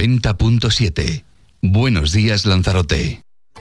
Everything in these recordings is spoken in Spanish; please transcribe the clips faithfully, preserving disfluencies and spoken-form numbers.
noventa punto siete. Buenos días, Lanzarote.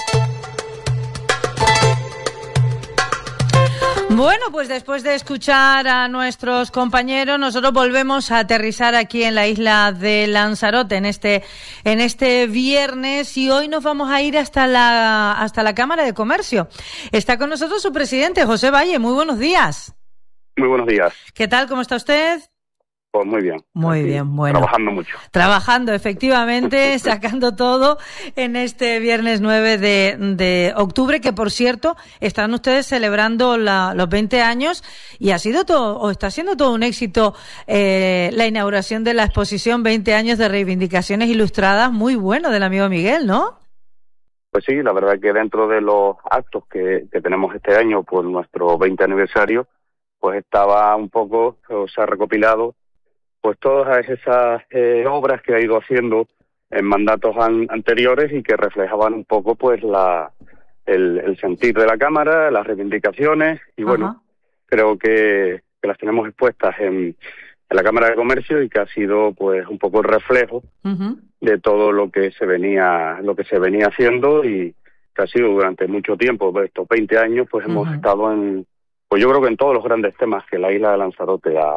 Bueno, pues después de escuchar a nuestros compañeros, nosotros volvemos a aterrizar aquí en la isla de Lanzarote en este en este viernes, y hoy nos vamos a ir hasta la hasta la Cámara de Comercio. Está con nosotros su presidente, José Valle. Muy buenos días. Muy buenos días. ¿Qué tal? ¿Cómo está usted? Pues muy bien. Muy Aquí, bien, bueno. Trabajando mucho. Trabajando, efectivamente, sacando todo en este viernes nueve de, de octubre, que por cierto, están ustedes celebrando la, los veinte años, y ha sido todo, o está siendo todo un éxito, eh, la inauguración de la exposición veinte años de reivindicaciones ilustradas, muy bueno, del amigo Miguel, ¿no? Pues sí, la verdad que dentro de los actos que, que tenemos este año por nuestro veinte aniversario, pues estaba un poco, o se ha recopilado pues todas esas eh, obras que ha ido haciendo en mandatos an anteriores y que reflejaban un poco pues la el, el sentir de la Cámara, las reivindicaciones, y bueno, Ajá. creo que, que las tenemos expuestas en, en la Cámara de Comercio, y que ha sido pues un poco el reflejo uh-huh. de todo lo que se venía lo que se venía haciendo, y que ha sido durante mucho tiempo, estos veinte años, pues uh-huh. hemos estado en, pues yo creo que en todos los grandes temas que la isla de Lanzarote ha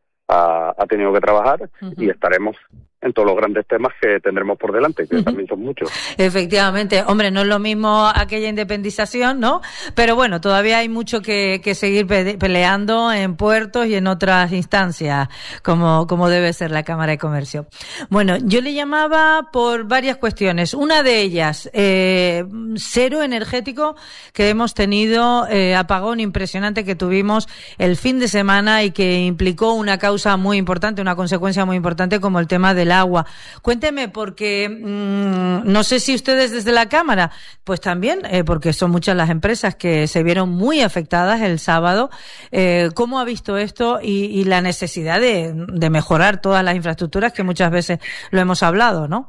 Ha, ha tenido que trabajar, uh-huh. y estaremos en todos los grandes temas que tendremos por delante, que uh-huh. también son muchos. Efectivamente, hombre, no es lo mismo aquella independización, ¿no? Pero bueno, todavía hay mucho que, que seguir pe peleando en puertos y en otras instancias, como, como debe ser la Cámara de Comercio. Bueno, yo le llamaba por varias cuestiones. Una de ellas, eh, cero energético, que hemos tenido, eh, apagón impresionante que tuvimos el fin de semana, y que implicó una causa muy importante, una consecuencia muy importante, como el tema del agua. Cuénteme, porque mmm, no sé si ustedes desde la Cámara, pues también, eh, porque son muchas las empresas que se vieron muy afectadas el sábado, eh, ¿cómo ha visto esto y, y la necesidad de, de mejorar todas las infraestructuras, que muchas veces lo hemos hablado, ¿no?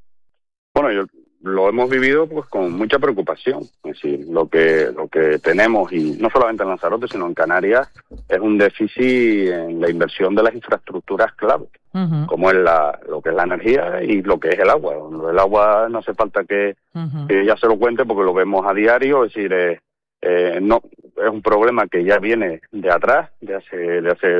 Bueno, yo lo hemos vivido pues con mucha preocupación. Es decir, lo que lo que tenemos, y no solamente en Lanzarote, sino en Canarias, es un déficit en la inversión de las infraestructuras clave, uh-huh. como es la, lo que es la energía y lo que es el agua. El agua no hace falta que, uh-huh. que ya se lo cuente, porque lo vemos a diario. Es decir, eh, eh, no es un problema que ya viene de atrás, de hace, de hace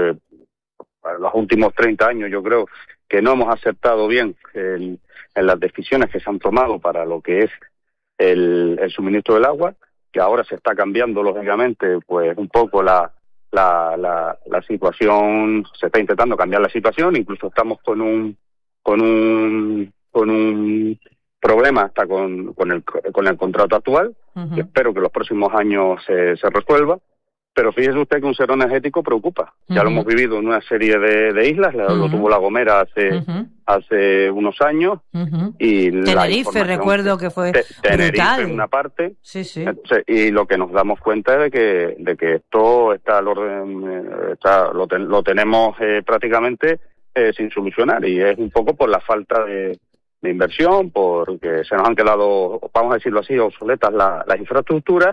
los últimos treinta años, yo creo, que no hemos aceptado bien el en las decisiones que se han tomado para lo que es el, el suministro del agua, que ahora se está cambiando, lógicamente, pues un poco la, la, la, la situación, se está intentando cambiar la situación, incluso estamos con un, con un, con un problema hasta con, con el, con el contrato actual, uh-huh. que espero que los próximos años se, se resuelva. Pero fíjese usted que un cero energético preocupa. Uh-huh. Ya lo hemos vivido en una serie de, de islas, uh-huh. lo tuvo La Gomera hace uh-huh. hace unos años. Uh-huh. Y Tenerife, recuerdo que fue te, Tenerife brutal. En una parte. Sí, sí. Entonces, y lo que nos damos cuenta es de que, de que esto está al orden, está, lo, ten, lo tenemos eh, prácticamente eh, sin solucionar, y es un poco por la falta de, de inversión, porque se nos han quedado, vamos a decirlo así, obsoletas la, las infraestructuras.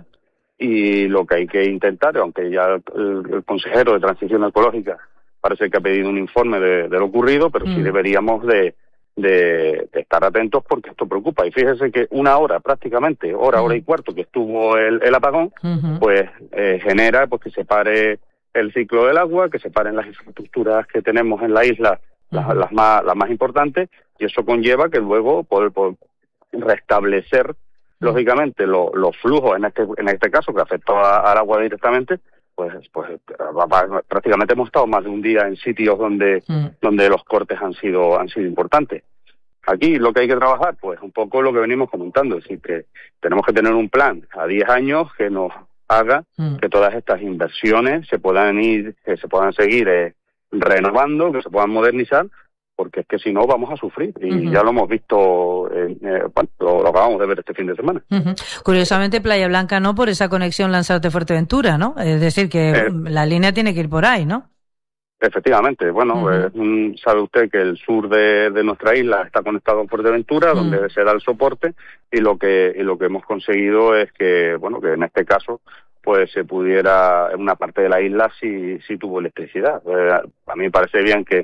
Y lo que hay que intentar, aunque ya el, el consejero de Transición Ecológica parece que ha pedido un informe de, de lo ocurrido, pero mm. sí deberíamos de, de, de estar atentos, porque esto preocupa. Y fíjese que una hora prácticamente, hora, mm. hora y cuarto que estuvo el, el apagón, mm-hmm. pues eh, genera pues que se pare el ciclo del agua, que se paren las infraestructuras que tenemos en la isla, mm-hmm. las, las, más, las más importantes, y eso conlleva que luego poder, poder restablecer lógicamente lo, los flujos, en este en este caso que afectó a, al agua directamente, pues pues prácticamente hemos estado más de un día en sitios donde mm. donde los cortes han sido han sido importantes. Aquí lo que hay que trabajar, pues un poco lo que venimos comentando, es decir, que tenemos que tener un plan a diez años que nos haga mm. que todas estas inversiones se puedan ir, que se puedan seguir eh, renovando, que se puedan modernizar, porque es que si no vamos a sufrir, y uh-huh. ya lo hemos visto, eh, eh, bueno, lo, lo acabamos de ver este fin de semana. Uh-huh. Curiosamente, Playa Blanca no, por esa conexión Lanzarote-Fuerteventura, ¿no? Es decir, que eh, la línea tiene que ir por ahí, ¿no? Efectivamente, bueno, uh-huh. eh, sabe usted que el sur de, de nuestra isla está conectado a Fuerteventura, uh-huh. donde se da el soporte, y lo que y lo que hemos conseguido es que, bueno, que en este caso pues se pudiera, en una parte de la isla sí, sí tuvo electricidad. Eh, a mí me parece bien que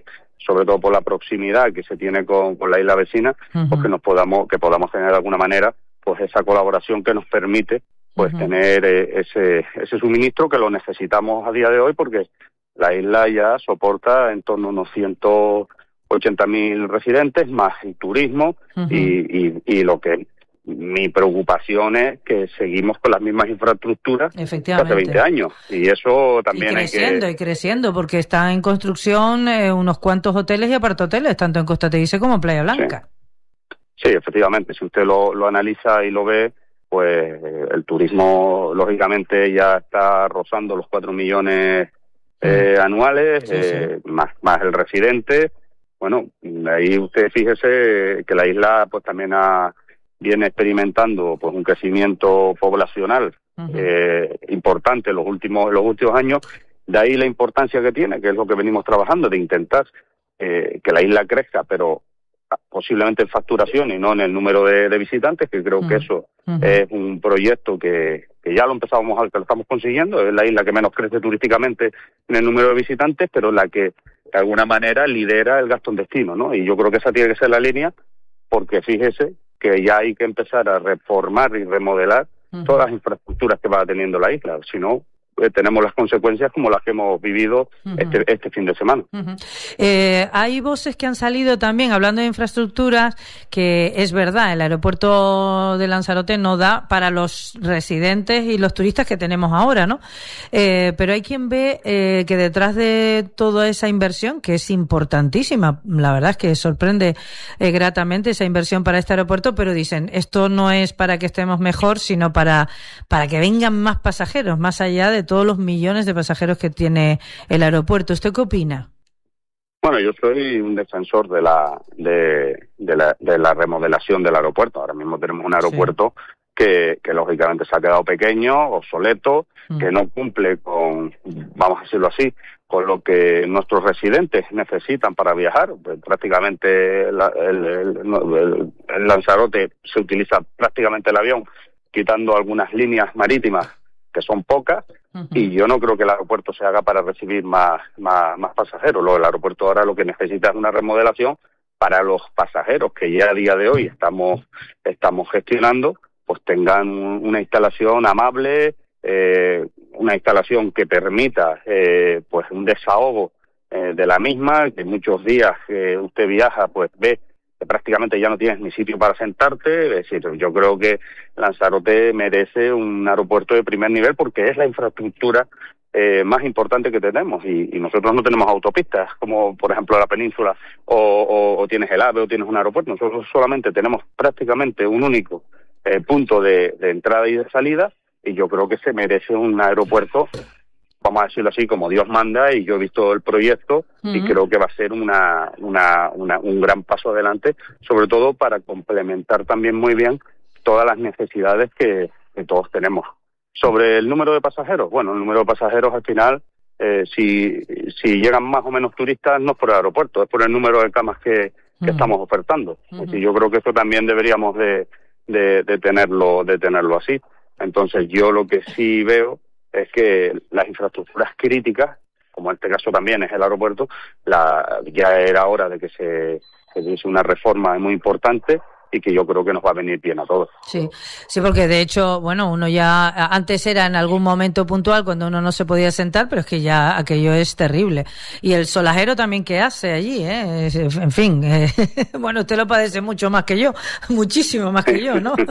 sobre todo por la proximidad que se tiene con, con la isla vecina, uh-huh. pues que nos podamos, que podamos tener de alguna manera pues esa colaboración que nos permite pues uh-huh. tener eh, ese, ese suministro que lo necesitamos a día de hoy, porque la isla ya soporta en torno a unos ciento ochenta mil residentes, más el turismo, uh-huh. y, y, y lo que mi preocupación es que seguimos con las mismas infraestructuras que hace veinte años, y eso también y creciendo, hay que... y creciendo, porque están en construcción eh, unos cuantos hoteles y apartahoteles, tanto en Costa Teguise como en Playa Blanca. Sí, sí, efectivamente, si usted lo, lo analiza y lo ve, pues eh, el turismo, lógicamente, ya está rozando los cuatro millones eh, mm. anuales, sí, eh, sí. Más, más el residente. Bueno, ahí usted fíjese que la isla pues también ha... viene experimentando pues un crecimiento poblacional uh-huh. eh, importante en los últimos los últimos años. De ahí la importancia que tiene, que es lo que venimos trabajando, de intentar eh, que la isla crezca, pero posiblemente en facturación y no en el número de, de visitantes, que creo uh-huh. que eso uh-huh. es un proyecto que, que ya lo empezamos a, que lo estamos consiguiendo. Es la isla que menos crece turísticamente en el número de visitantes, pero la que de alguna manera lidera el gasto en destino, ¿no? Y yo creo que esa tiene que ser la línea, porque fíjese que ya hay que empezar a reformar y remodelar uh-huh. todas las infraestructuras que va teniendo la isla, si no eh, tenemos las consecuencias como las que hemos vivido uh-huh. este, este fin de semana. Uh-huh. Eh, hay voces que han salido también, hablando de infraestructuras, que es verdad, el aeropuerto de Lanzarote no da para los residentes y los turistas que tenemos ahora, ¿no? Eh, pero hay quien ve eh, que detrás de toda esa inversión, que es importantísima, la verdad es que sorprende eh, gratamente esa inversión para este aeropuerto, pero dicen, esto no es para que estemos mejor, sino para, para que vengan más pasajeros, más allá de todos los millones de pasajeros que tiene el aeropuerto. ¿Usted qué opina? Bueno, yo soy un defensor de la de, de la de la remodelación del aeropuerto. Ahora mismo tenemos un aeropuerto sí. que, que lógicamente se ha quedado pequeño, obsoleto, mm. que no cumple con, vamos a decirlo así, con lo que nuestros residentes necesitan para viajar. Pues prácticamente la, el, el, el, el Lanzarote se utiliza prácticamente el avión, quitando algunas líneas marítimas que son pocas, uh-huh. y yo no creo que el aeropuerto se haga para recibir más más, más pasajeros. Lo, el aeropuerto ahora lo que necesita es una remodelación para los pasajeros que ya a día de hoy estamos estamos gestionando, pues tengan una instalación amable, eh, una instalación que permita eh, pues un desahogo eh, de la misma, que muchos días que usted viaja pues ve que prácticamente ya no tienes ni sitio para sentarte. Es decir, yo creo que Lanzarote merece un aeropuerto de primer nivel porque es la infraestructura eh, más importante que tenemos, y, y nosotros no tenemos autopistas como por ejemplo la península, o, o, o tienes el AVE o tienes un aeropuerto. Nosotros solamente tenemos prácticamente un único eh, punto de, de entrada y de salida, y yo creo que se merece un aeropuerto, vamos a decirlo así, como Dios manda, y yo he visto el proyecto uh-huh. y creo que va a ser una, una, una, un gran paso adelante, sobre todo para complementar también muy bien todas las necesidades que, que todos tenemos. Sobre el número de pasajeros, bueno, el número de pasajeros al final, eh, si, si llegan más o menos turistas, no es por el aeropuerto, es por el número de camas que, que uh-huh. estamos ofertando. Uh-huh. Es decir, yo creo que esto también deberíamos de, de, de tenerlo, de tenerlo así. Entonces yo lo que sí veo es que las infraestructuras críticas, como en este caso también es el aeropuerto, la, ya era hora de que se, se diese una reforma muy importante, y que yo creo que nos va a venir bien a todos. Sí, sí, porque de hecho, bueno, uno ya, antes era en algún momento puntual cuando uno no se podía sentar, pero es que ya aquello es terrible. Y el solajero también que hace allí, ¿eh? En fin, eh, bueno, usted lo padece mucho más que yo, muchísimo más que yo, ¿no?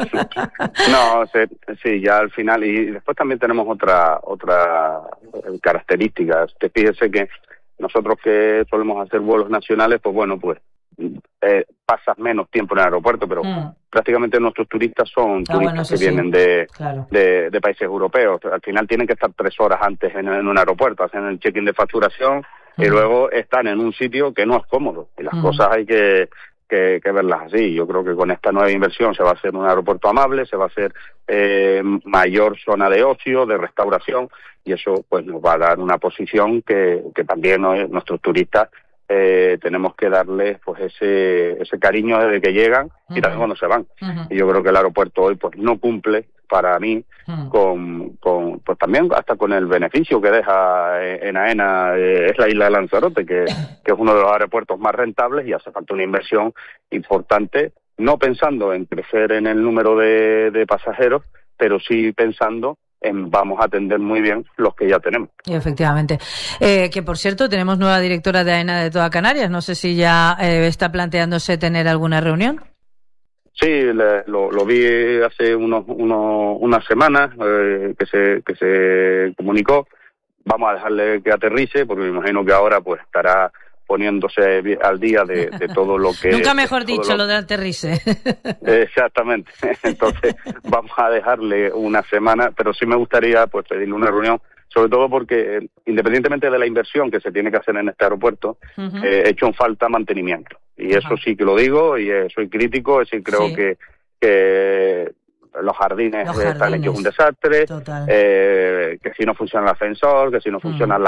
No, sí, ya al final, y después también tenemos otra, otra característica. Usted fíjese que nosotros que solemos hacer vuelos nacionales, pues bueno, pues Eh, pasas menos tiempo en el aeropuerto, pero mm. prácticamente nuestros turistas son ah, turistas bueno, que sí, vienen de, claro. de de países europeos. Al final tienen que estar tres horas antes en, en un aeropuerto, hacen el check-in de facturación mm. y luego están en un sitio que no es cómodo, y las mm. cosas hay que, que, que verlas así. Yo creo que con esta nueva inversión se va a hacer un aeropuerto amable, se va a hacer eh, mayor zona de ocio, de restauración, y eso pues nos va a dar una posición que, que también ¿no? nuestros turistas Eh, tenemos que darles pues ese ese cariño desde que llegan y también uh-huh. cuando se van. Uh-huh. Y yo creo que el aeropuerto hoy pues no cumple para mí, mm. con, con, pues también hasta con el beneficio que deja en AENA, eh, es la isla de Lanzarote, que, que es uno de los aeropuertos más rentables y hace falta una inversión importante, no pensando en crecer en el número de, de pasajeros, pero sí pensando en vamos a atender muy bien los que ya tenemos. Efectivamente. Eh, que, por cierto, tenemos nueva directora de AENA de toda Canarias. No sé si ya eh, está planteándose tener alguna reunión. Sí, le, lo, lo vi hace unos, unos unas semanas eh, que se que se comunicó. Vamos a dejarle que aterrice, porque me imagino que ahora pues estará poniéndose al día de, de todo lo que... Nunca mejor dicho, lo, lo de aterrice. Exactamente. Entonces, vamos a dejarle una semana, pero sí me gustaría pues pedirle una reunión, sobre todo porque, independientemente de la inversión que se tiene que hacer en este aeropuerto, uh-huh. eh, he hecho en falta mantenimiento. Y uh-huh. eso sí que lo digo, y eh, soy crítico, es decir, creo sí. que, que los jardines, los jardines están hechos un desastre, eh, que si no funciona el ascensor, que si no funciona uh-huh. la